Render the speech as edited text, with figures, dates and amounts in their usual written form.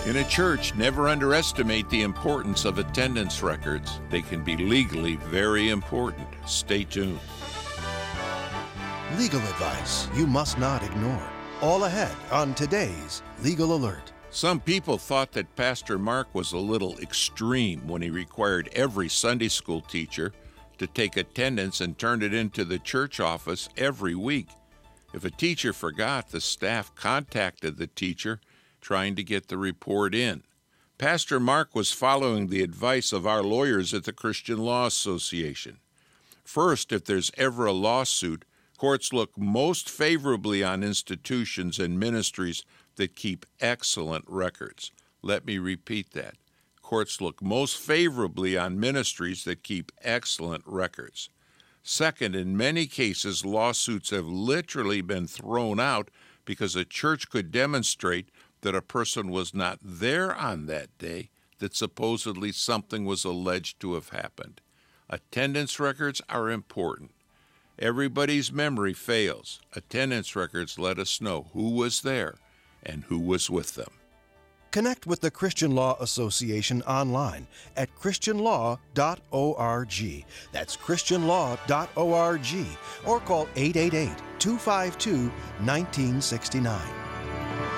In a church, never underestimate the importance of attendance records. They can be legally very important. Stay tuned. Legal advice you must not ignore. All ahead on today's Legal Alert. Some people thought that Pastor Mark was a little extreme when he required every Sunday school teacher to take attendance and turn it into the church office every week. If a teacher forgot, the staff contacted the teacher trying to get the report in. Pastor Mark was following the advice of our lawyers at the Christian Law Association. First, if there's ever a lawsuit, courts look most favorably on institutions and ministries that keep excellent records. Let me repeat that. Courts look most favorably on ministries that keep excellent records. Second, in many cases, lawsuits have literally been thrown out because a church could demonstrate that a person was not there on that day, that supposedly something was alleged to have happened. Attendance records are important. Everybody's memory fails. Attendance records let us know who was there and who was with them. Connect with the Christian Law Association online at christianlaw.org. That's christianlaw.org, or call 888-252-1969.